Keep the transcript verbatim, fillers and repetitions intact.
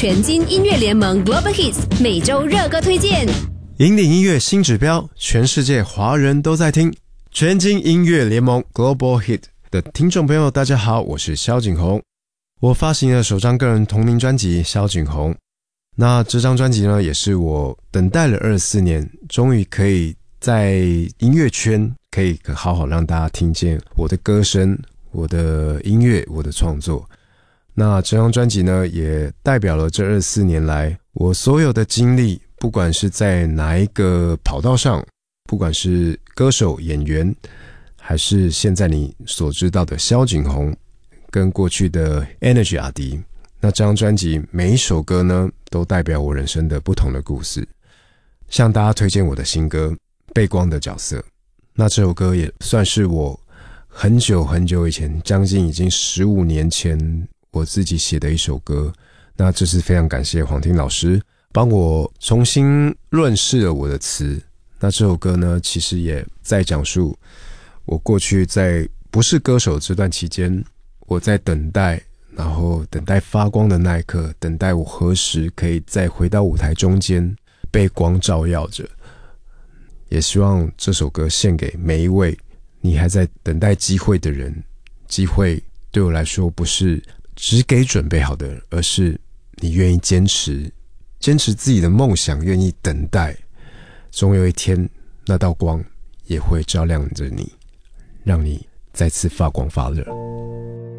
全金音乐联盟 Global Hits 每周热歌推荐， 引领音乐新指标，全世界华人都在听。全金音乐联盟 Global Hit 的听众朋友，大家好，我是萧景宏。我发行了首张个人同名专辑《萧景宏》，那这张专辑呢，也是我等待了二十四年，终于可以在音乐圈可以好好让大家听见我的歌声、我的音乐、我的创作。那这张专辑呢，也代表了这二十四年来我所有的经历，不管是在哪一个跑道上，不管是歌手、演员，还是现在你所知道的萧景宏，跟过去的 Energy 阿迪。那这张专辑每一首歌呢，都代表我人生的不同的故事。向大家推荐我的新歌《背光的角色》。那这首歌也算是我很久很久以前，将近已经十五年前我自己写的一首歌。那这是非常感谢黄庭老师帮我重新润饰了我的词。那这首歌呢，其实也在讲述我过去在不是歌手这段期间，我在等待，然后等待发光的那一刻，等待我何时可以再回到舞台中间，被光照耀着。也希望这首歌献给每一位你还在等待机会的人。机会对我来说不是只给准备好的人，而是你愿意坚持坚持自己的梦想，愿意等待，总有一天那道光也会照亮着你，让你再次发光发热。